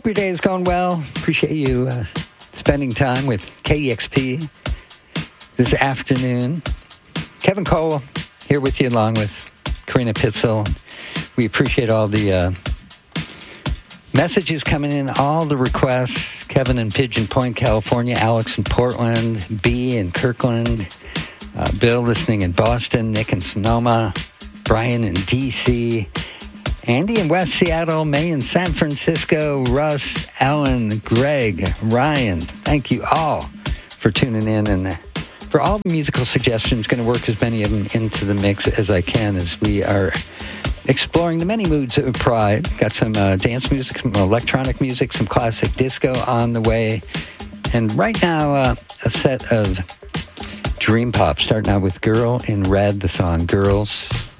Hope your day is going well. Appreciate you spending time with KEXP this afternoon. Kevin Cole here with you along with Karina Pitzel. We appreciate all the messages coming in, all the requests. Kevin in Pigeon Point, California, Alex in Portland, B in Kirkland, Bill listening in Boston, Nick in Sonoma, Brian in D.C., Andy in West Seattle, May in San Francisco, Russ, Alan, Greg, Ryan. Thank you all for tuning in and for all the musical suggestions. Going to work as many of them into the mix as I can as we are exploring the many moods of Pride. Got some dance music, some electronic music, some classic disco on the way. And right now, a set of dream pop, starting out with Girl in Red, the song Girls.